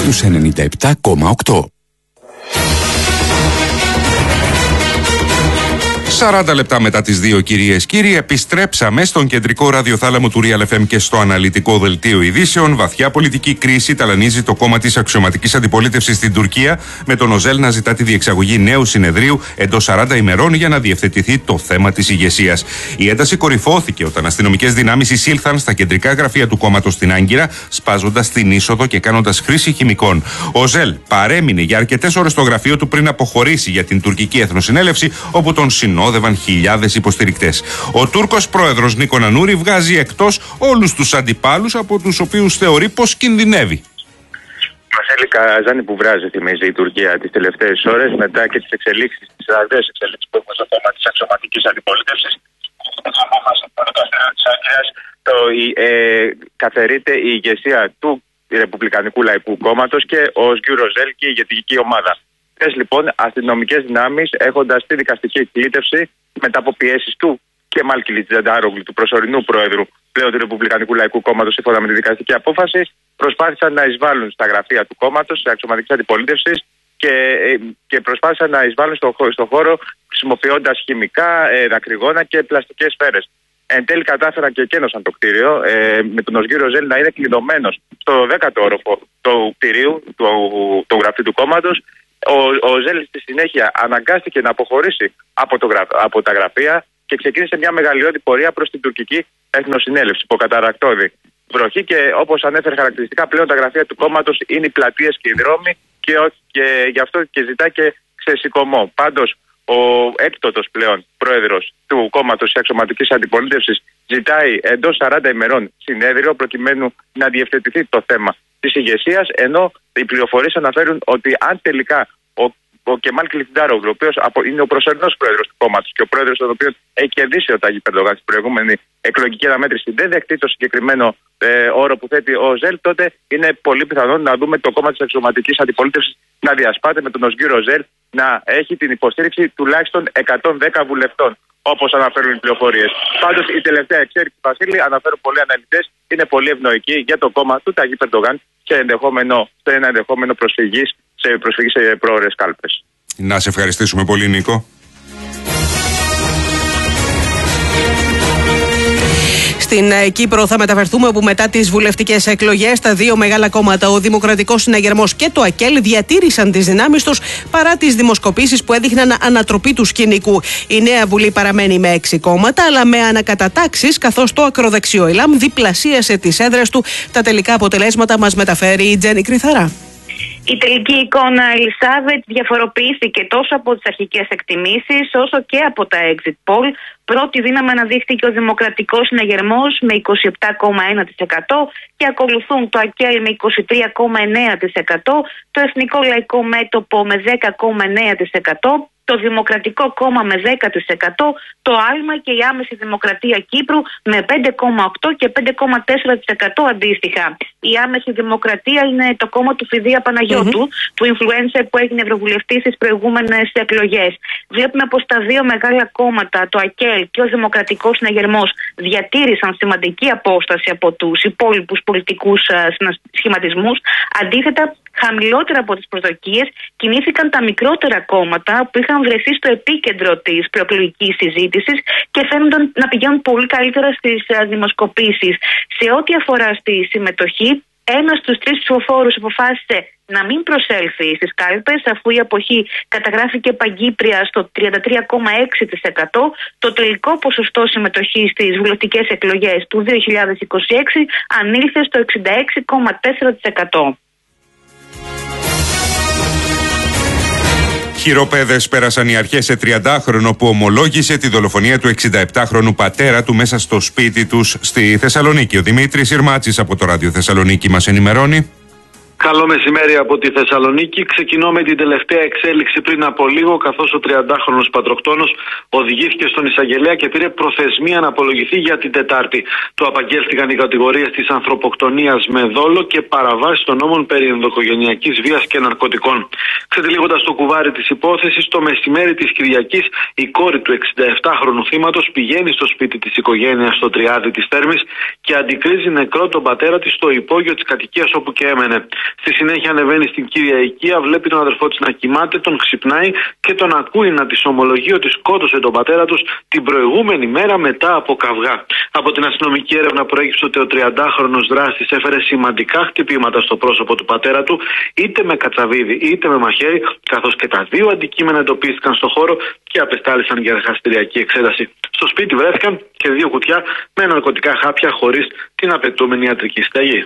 στους 97,8. 40 λεπτά μετά τις 2, κυρίες κύριοι, επιστρέψαμε στον κεντρικό ραδιοθάλαμο του Real FM και στο αναλυτικό δελτίο ειδήσεων. Βαθιά πολιτική κρίση ταλανίζει το κόμμα της αξιωματικής αντιπολίτευσης στην Τουρκία, με τον Οζέλ να ζητά τη διεξαγωγή νέου συνεδρίου εντός 40 ημερών για να διευθετηθεί το θέμα της ηγεσίας. Η ένταση κορυφώθηκε όταν αστυνομικές δυνάμεις εισήλθαν στα κεντρικά γραφεία του κόμματος στην Άγκυρα, σπάζοντας την είσοδο και κάνοντας χρήση χημικών. Ο Οζέλ παρέμεινε για αρκετές ώρες στο γραφείο του πριν αποχωρήσει για την τουρκική εθνοσυνέλευση, όπου τον συνόδευαν χιλιάδες υποστηρικτές. Ο Τούρκος πρόεδρος Νίκο Νανούρη βγάζει εκτός όλους τους αντιπάλους, από τους οποίους θεωρεί πως κινδυνεύει. Βασίλη Καζάνη που βράζει, θυμίζει η Τουρκία τις τελευταίες ώρες, μετά και τις εξελίξεις, τις ραγδαίες εξελίξεις που έχουμε στο θέμα της αξιωματικής αντιπολίτευσης. Καθαιρείται η ηγεσία του Ρεπουμπλικανικού Λαϊκού Κόμματος και ο Οσγκιουρ Οζέλ και η ηγετική ομάδα. Χθες λοιπόν αστυνομικές δυνάμεις, έχοντας τη δικαστική κλήτευση μετά από πιέσεις του Κεμάλ Κιλιτζαντάρογλου, του προσωρινού πρόεδρου πλέον του Ρεπουμπλικανικού Λαϊκού Κόμματος, σύμφωνα με τη δικαστική απόφαση, προσπάθησαν να εισβάλλουν στα γραφεία του κόμματος, της αξιωματικής αντιπολίτευσης και προσπάθησαν να εισβάλλουν στον χώρο χρησιμοποιώντας χημικά, δακρυγόνα και πλαστικές σφαίρες. Εν τέλει κατάφεραν και εκένωσαν το κτίριο, με τον Οσγκιουρ Οζέλ να είναι κλειδωμένος στο 10ο όροφο του κτηρίου, του γραφείου του κόμματος. Ο Οζέλ στη συνέχεια αναγκάστηκε να αποχωρήσει από τα γραφεία και ξεκίνησε μια μεγαλειώδη πορεία προς την τουρκική εθνοσυνέλευση, υποκαταρακτώδη βροχή, και όπως ανέφερε χαρακτηριστικά, πλέον τα γραφεία του κόμματος είναι οι πλατείες και οι δρόμοι, και γι' αυτό και ζητά και ξεσηκωμό. Πάντως, ο έκτοτος πλέον πρόεδρος του κόμματος της αξιωματικής αντιπολίτευσης ζητάει εντός 40 ημερών συνέδριο προκειμένου να διευθετηθεί το θέμα της ηγεσίας, ενώ οι πληροφορίες αναφέρουν ότι αν τελικά ο Κεμάλ Κιλιτζαντάρογλου, ο οποίος είναι ο προσωρινός πρόεδρος του κόμματος και ο πρόεδρος τον οποίο έχει κερδίσει ο Ταγίπ Ερντογάν στην προηγούμενη εκλογική αναμέτρηση, δεν δεχτεί το συγκεκριμένο όρο που θέτει ο Οζέλ, τότε είναι πολύ πιθανό να δούμε το κόμμα της αξιωματικής αντιπολίτευσης να διασπάται, με τον Οσγκιουρ Οζέλ να έχει την υποστήριξη τουλάχιστον 110 βουλευτών, όπως αναφέρουν οι πληροφορίες. Πάντως, η τελευταία εξέλιξη, Βασίλη, αναφέρουν πολλοί αναλυτές, είναι πολύ ευνοϊκή για το κόμμα του Ταγίπ Ερντογάν σε ένα ενδεχόμενο προσφυγή σε πρόορες κάλπες. Να σε ευχαριστήσουμε πολύ, Νίκο. Στην Κύπρο θα μεταφερθούμε, όπου μετά τις βουλευτικές εκλογές τα δύο μεγάλα κόμματα, ο Δημοκρατικός Συναγερμός και το ΑΚΕΛ, διατήρησαν τις δυνάμεις τους παρά τις δημοσκοπήσεις που έδειχναν ανατροπή του σκηνικού. Η νέα Βουλή παραμένει με 6 κόμματα, αλλά με ανακατατάξεις, καθώς το ακροδεξιό ΕΛΑΜ διπλασίασε τις έδρες του. Τα τελικά αποτελέσματα μας μεταφέρει η Τζέννη Κρυθαρά. Η τελική εικόνα, Ελισάβετ, διαφοροποιήθηκε τόσο από τις αρχικές εκτιμήσεις όσο και από τα exit poll. Πρώτη δύναμη αναδείχθηκε ο Δημοκρατικός Συναγερμός με 27,1% και ακολουθούν το ΑΚΕΛ με 23,9%, το Εθνικό Λαϊκό Μέτωπο με 10,9%, το Δημοκρατικό Κόμμα με 10%, το Άλμα και η Άμεση Δημοκρατία Κύπρου με 5,8% και 5,4% αντίστοιχα. Η Άμεση Δημοκρατία είναι το κόμμα του Φιδία Παναγιώτου, του influencer που έγινε ευρωβουλευτής στις προηγούμενες εκλογές. Βλέπουμε πως τα δύο μεγάλα κόμματα, το ΑΚΕΛ και ο Δημοκρατικός Συναγερμός, διατήρησαν σημαντική απόσταση από τους υπόλοιπους πολιτικούς σχηματισμούς. Αντίθετα, χαμηλότερα από τις προσδοκίες κινήθηκαν τα μικρότερα κόμματα που είχαν βρεθεί στο επίκεντρο της προεκλογικής συζήτησης και φαίνονταν να πηγαίνουν πολύ καλύτερα στις δημοσκοπήσεις. Σε ό,τι αφορά στη συμμετοχή, ένας στους 3 ψηφοφόρους αποφάσισε να μην προσέλθει στις κάλπες, αφού η αποχή καταγράφηκε παγκύπρια στο 33,6%. Το τελικό ποσοστό συμμετοχής στις βουλευτικές εκλογές του 2026 ανήλθε στο 66,4%. Χειροπέδες πέρασαν οι αρχές σε 30χρονο που ομολόγησε τη δολοφονία του 67χρονου πατέρα του μέσα στο σπίτι τους στη Θεσσαλονίκη. Ο Δημήτρης Ιρμάτσης από το Ράδιο Θεσσαλονίκη μας ενημερώνει. Καλό μεσημέρι από τη Θεσσαλονίκη. Ξεκινώ με την τελευταία εξέλιξη πριν από λίγο, καθώς ο 30χρονος πατροκτόνος οδηγήθηκε στον εισαγγελέα και πήρε προθεσμία να απολογηθεί για την Τετάρτη. Του απαγγέλθηκαν οι κατηγορίες της ανθρωποκτονίας με δόλο και παραβάσεις των νόμων περί ενδοοικογενειακής βίας και ναρκωτικών. Ξετυλίγοντας το κουβάρι της υπόθεσης, το μεσημέρι της Κυριακής, η κόρη του 67χρονου θύματος πηγαίνει στο σπίτι της οικογένειας στο Τριάδι της Θέρμης και αντικρίζει νεκρό τον πατέρα της στο υπόγειο της κατοικίας όπου και έμενε. Στη συνέχεια ανεβαίνει στην κύρια οικία, βλέπει τον αδερφό της να κοιμάται, τον ξυπνάει και τον ακούει να της ομολογεί ότι σκότωσε τον πατέρα τους την προηγούμενη μέρα μετά από καυγά. Από την αστυνομική έρευνα προέκυψε ότι ο 30χρονος δράστης έφερε σημαντικά χτυπήματα στο πρόσωπο του πατέρα του, είτε με κατσαβίδι είτε με μαχαίρι, καθώς και τα δύο αντικείμενα εντοπίστηκαν στο χώρο και απεστάλησαν για εργαστηριακή εξέταση. Στο σπίτι βρέθηκαν και 2 κουτιά με ναρκωτικά χάπια χωρίς την απαιτούμενη ιατρική συνταγή.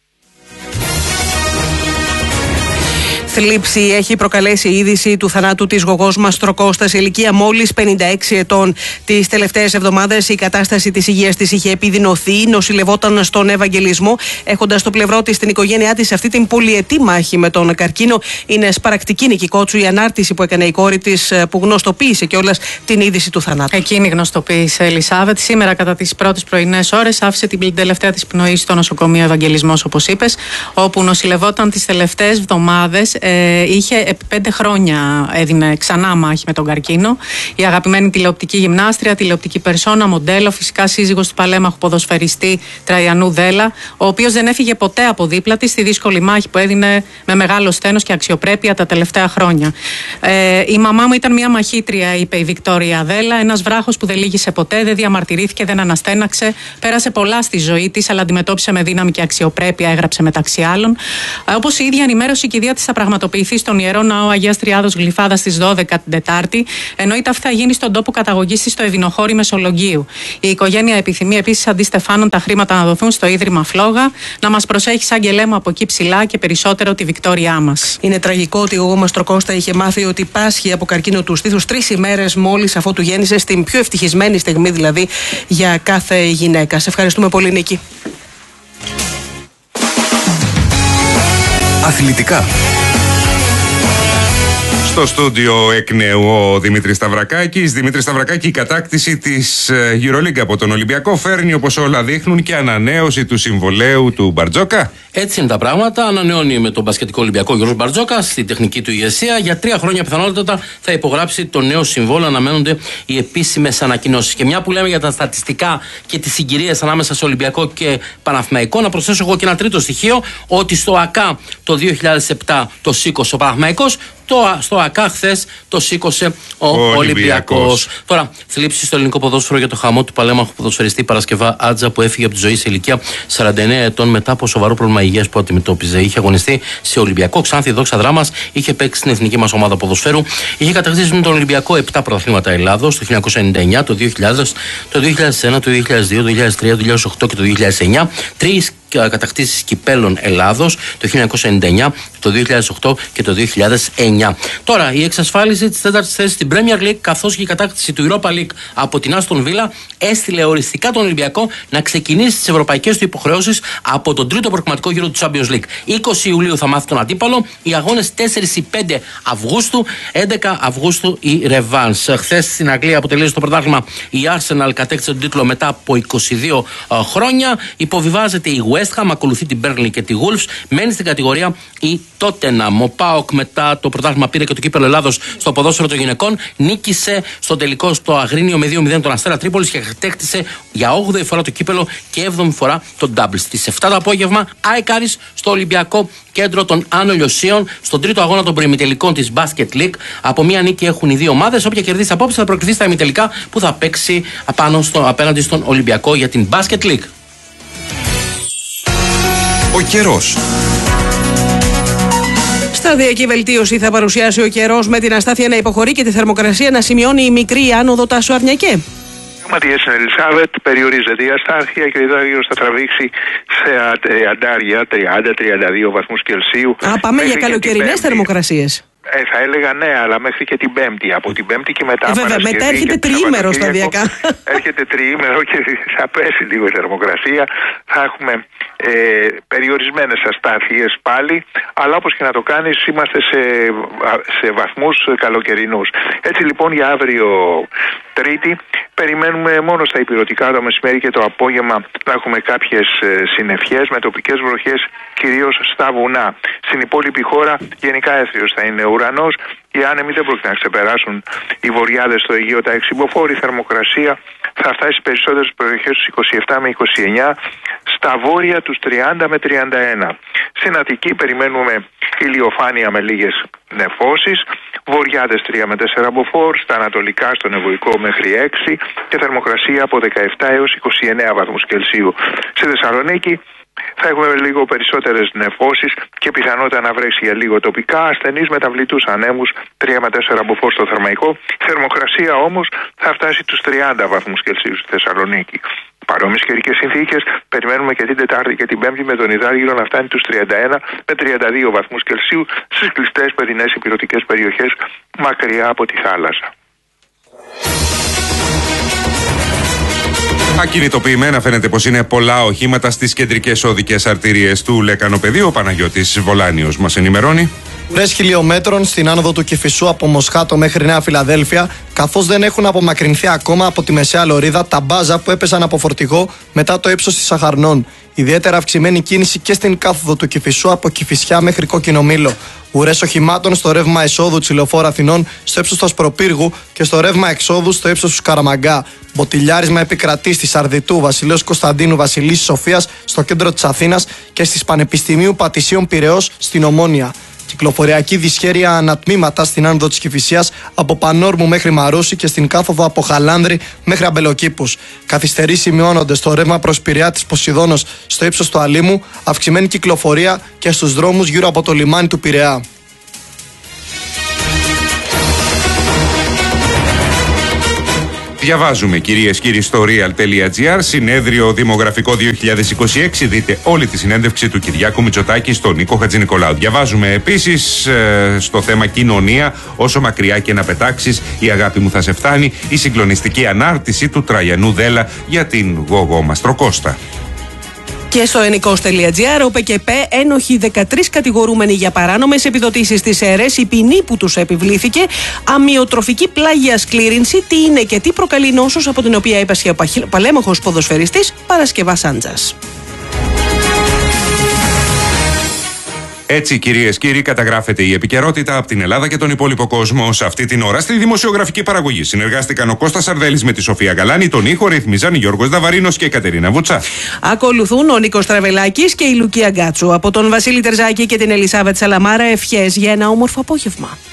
Θλίψη έχει προκαλέσει η είδηση του θανάτου της γογός Μαστροκώστα σε ηλικία μόλις 56 ετών. Τις τελευταίες εβδομάδες η κατάσταση της υγείας της είχε επιδεινωθεί, νοσηλευόταν στον Ευαγγελισμό, έχοντας στο πλευρό της την οικογένειά της αυτή την πολυετή μάχη με τον καρκίνο. Είναι σπαρακτική, Νίκη Κότσου, η ανάρτηση που έκανε η κόρη της, που γνωστοποίησε κιόλας την είδηση του θανάτου. Εκείνη γνωστοποίησε, Ελισάβετ. Σήμερα, κατά τις πρώτες πρωινές ώρες, άφησε την τελευταία της πνοή στο νοσοκομείο Ευαγγελισμός, όπως είπες, όπου νοσηλευόταν τις τελευταίες εβδομάδες. Είχε επί 5 χρόνια έδινε ξανά μάχη με τον καρκίνο. Η αγαπημένη τηλεοπτική γυμνάστρια, τηλεοπτική περσόνα, μοντέλο, φυσικά σύζυγος του παλέμαχου ποδοσφαιριστή Τραϊανού Δέλα, ο οποίος δεν έφυγε ποτέ από δίπλα της στη δύσκολη μάχη που έδινε με μεγάλο σθένος και αξιοπρέπεια τα τελευταία χρόνια. Η μαμά μου ήταν μια μαχήτρια, είπε η Βικτόρια Δέλα, ένας βράχος που δεν λύγησε ποτέ, δεν διαμαρτυρήθηκε, δεν αναστέναξε. Πέρασε πολλά στη ζωή της, αλλά αντιμετώπισε με δύναμη και αξιοπρέπεια, έγραψε μεταξύ άλλων. Όπως η ίδια ενημέρωσε, η κηδεία της θα πραγματοποιηθεί στον Ιερό Ναό Αγίας Τριάδος Γλυφάδας στις 12 την Τετάρτη, ενώ η ταύτη θα γίνει στον τόπο καταγωγής της στο Εδινοχώρι Μεσολογγίου. Η οικογένεια επιθυμεί επίσης αντί Στεφάνων τα χρήματα να δοθούν στο Ίδρυμα Φλόγα. Να μας προσέχεις, Άγγελέ μου, από εκεί ψηλά και περισσότερο τη Βικτόρια μας. Είναι τραγικό ότι ο Μαστροκώστα είχε μάθει ότι πάσχει από καρκίνο του στήθους 3 ημέρες μόλις αφότου γέννησε, στην πιο ευτυχισμένη στιγμή δηλαδή για κάθε γυναίκα. Σε ευχαριστούμε πολύ, Νίκη. Αθλητικά. Στο στούντιο εκ νέου ο Δημήτρης Σταυρακάκης. Δημήτρη Σταυρακάκη, η κατάκτηση της EuroLeague από τον Ολυμπιακό φέρνει, όπως όλα δείχνουν, και ανανέωση του συμβολαίου του Μπαρτζόκα. Έτσι είναι τα πράγματα. Ανανεώνει με τον μπασκετικό Ολυμπιακό Γιώργος Μπαρτζόκα στη τεχνική του ηγεσία. Για 3 χρόνια πιθανότατα θα υπογράψει το νέο συμβόλαιο. Αναμένονται οι επίσημες ανακοινώσεις. Και μια που λέμε για τα στατιστικά και τις συγκυρίες ανάμεσα σε Ολυμπιακό και Παναθηναϊκό, να προσθέσω εγώ και ένα τρίτο στοιχείο, ότι στο ΑΚΑ το 2007 το σήκωσε ο Παναθηναϊκός. Στο ΑΚΑ χθες το σήκωσε ο Ολυμπιακός. Τώρα, θλίψη στο ελληνικό ποδόσφαιρο για το χαμό του παλέμαχου ποδοσφαιριστή Παρασκευά Άτζα, που έφυγε από τη ζωή σε ηλικία 49 ετών μετά από σοβαρό πρόβλημα υγείας που αντιμετώπιζε. Είχε αγωνιστεί σε Ολυμπιακό, Ξάνθη, Δόξα Δράμας, είχε παίξει στην εθνική μας ομάδα ποδοσφαίρου. Είχε κατακτήσει με τον Ολυμπιακό 7 πρωταθλήματα Ελλάδος το 1999, το 2000, το 2001, το 2002, το 2003, το 2008 και το 2009. 3 κατακτήσεις κυπέλων Ελλάδος το 1999, το 2008 και το 2009. Τώρα, η εξασφάλιση της 4ης θέσης στην Premier League καθώς και η κατάκτηση του Europa League από την Aston Villa έστειλε οριστικά τον Ολυμπιακό να ξεκινήσει τις ευρωπαϊκές του υποχρεώσεις από τον τρίτο προκριματικό γύρο του Champions League. 20 Ιουλίου θα μάθει τον αντίπαλο, οι αγώνες 4 ή 5 Αυγούστου, 11 Αυγούστου η Revans. Χθες στην Αγγλία αποτελείωσε το πρωτάθλημα η Arsenal, κατέκτησε τον τίτλο μετά από 22 χρόνια. Υποβιβάζεται η West Ham, ακολουθεί την Burnley και τη Wolves. Μένει στην κατηγορία η Tottenham. Ο ΠΑΟΚ μετά το πρωτάθλημα πήρε και το κύπελλο Ελλάδος στο ποδόσφαιρο των γυναικών. Νίκησε στο τελικό στο Αγρίνιο με 2-0 τον Αστέρα Τρίπολης και κατέκτησε για 8η φορά το κύπελλο και 7η φορά το double. Στις 7 το απόγευμα, ΑΕΚ Άρης στο Ολυμπιακό Κέντρο των Άνω Λιωσίων, στον τρίτο αγώνα των προημιτελικών της Basket League. Από μία νίκη έχουν οι δύο ομάδες. Όποια κερδίσει απόψε θα προκριθεί στα ημιτελικά που θα παίξει απέναντι στον Ολυμπιακό για την Basket League. Ο καιρός. Σταδιακή βελτίωση θα παρουσιάσει ο καιρός, με την αστάθεια να υποχωρεί και τη θερμοκρασία να σημειώνει η μικρή άνοδο Τάσου Αρνιακέ. Πραγματικά στην Ελισάβετ περιορίζεται η αστάθεια και ο υδρογύρος θα τραβήξει σε αντάρια 30-32 βαθμούς Κελσίου. Πάμε για καλοκαιρινές θερμοκρασίες. Θα έλεγα ναι, αλλά μέχρι και την Πέμπτη. Από την Πέμπτη και μετά. Βέβαια, μετά έρχεται τριήμερο σταδιακά. Έρχεται τριήμερο και θα πέσει λίγο η θερμοκρασία. Θα έχουμε περιορισμένες αστάθειες πάλι, αλλά όπως και να το κάνεις, είμαστε σε βαθμούς καλοκαιρινούς. Έτσι λοιπόν για αύριο Τρίτη περιμένουμε μόνο στα ηπειρωτικά το μεσημέρι και το απόγευμα να έχουμε κάποιες συννεφιές με τοπικές βροχές, κυρίως στα βουνά. Στην υπόλοιπη χώρα γενικά έθριος θα είναι ο ουρανός. Οι άνεμοι δεν πρόκειται να ξεπεράσουν οι βορειάδες στο Αιγαίο τα εξυμποφόρη. Η θερμοκρασία θα φτάσει στις περισσότερες περιοχές στους 27 με 29. Στα βόρεια τους 30 με 31. Στην Αττική περιμένουμε ηλιοφάνεια με λίγες νεφώσεις. Βορειάδες 3 με 4 μποφόρ, στα ανατολικά στον Ευωικό μέχρι 6 και θερμοκρασία από 17 έως 29 βαθμούς Κελσίου. Στη Θεσσαλονίκη θα έχουμε λίγο περισσότερες νεφώσεις και πιθανότητα να βρέξει για λίγο τοπικά, ασθενείς μεταβλητούς ανέμους 3 με 4 μποφόρ στο Θερμαϊκό. Η θερμοκρασία όμως θα φτάσει τους 30 βαθμούς Κελσίου στη Θεσσαλονίκη. Παρόμοιες καιρικές συνθήκες περιμένουμε και την Τετάρτη και την Πέμπτη με τον υδράργυρο να φτάνει τους 31 με 32 βαθμούς Κελσίου στις κλειστές παιδινές ηπειρωτικές περιοχές μακριά από τη θάλασσα. Ακινητοποιημένα φαίνεται πως είναι πολλά οχήματα στις κεντρικές οδικές αρτηρίες του Λεκανοπεδίου. Ο Παναγιώτης Βολάνιος μας ενημερώνει. Ουρές χιλιόμετρων στην άνοδο του Κηφισού από Μοσχάτο μέχρι Νέα Φιλαδέλφια, καθώς δεν έχουν απομακρυνθεί ακόμα από τη μεσαία λωρίδα τα μπάζα που έπεσαν από φορτηγό μετά το ύψος της Αχαρνών. Ιδιαίτερα αυξημένη κίνηση και στην κάθοδο του Κηφισού από Κηφισιά μέχρι Κόκκινο Μήλο. Ουρές οχημάτων στο ρεύμα εσόδου της Λεωφόρου Αθηνών στο ύψος του Ασπροπύργου και στο ρεύμα εξόδου στο ύψος του Σκαραμαγκά. Μποτιλιάρισμα επικρατεί στη Σαρδιτού, Βασιλέως Κωνσταντίνου, Βασιλής Σοφίας στο κέντρο της Αθήνας και στις Πανεπιστημίου Πατησίων Πειραιώς στην Ομόνια. Κυκλοφοριακή δυσχέρεια ανατμήματα στην άνοδο της Κηφισίας από Πανόρμου μέχρι Μαρούση και στην κάθοδο από Χαλάνδρη μέχρι Αμπελοκήπους. Καθυστερείς σημειώνονται στο ρεύμα προς Πειραιά της Ποσειδώνος στο ύψος του Αλήμου, αυξημένη κυκλοφορία και στους δρόμους γύρω από το λιμάνι του Πειραιά. Διαβάζουμε, κυρίες και κύριοι, στο real.gr, συνέδριο δημογραφικό 2026. Δείτε όλη τη συνέντευξη του Κυριάκου Μητσοτάκη στον Νίκο Χατζηνικολάου. Διαβάζουμε επίσης στο θέμα κοινωνία, όσο μακριά και να πετάξεις, η αγάπη μου θα σε φτάνει, η συγκλονιστική ανάρτηση του Τραγιανού Δέλα για την Γογό Μαστροκώστα. Και στο ενικός.gr, ο ΠΚΠ ένοχοι 13 κατηγορούμενοι για παράνομες επιδοτήσεις στις ΕΡΕΣ, η ποινή που τους επιβλήθηκε, αμοιοτροφική πλάγια σκλήρινση, τι είναι και τι προκαλεί νόσος από την οποία έπασχε ο παλέμαχος ποδοσφαιριστής Παρασκευάς Άντζας. Έτσι, κυρίες και κύριοι, καταγράφεται η επικαιρότητα από την Ελλάδα και τον υπόλοιπο κόσμο. Σε αυτή την ώρα, στη δημοσιογραφική παραγωγή συνεργάστηκαν ο Κώστας Σαρδέλης με τη Σοφία Γαλάνη, τον ήχο ρυθμίζαν Γιώργος Δαβαρίνος και η Κατερίνα Βουτσά. Ακολουθούν ο Νίκος Τραβελάκης και η Λουκία Γκάτσου. Από τον Βασίλη Τερζάκη και την Ελισάβετ Σαλαμάρα, ευχές για ένα όμορφο απόγευμα.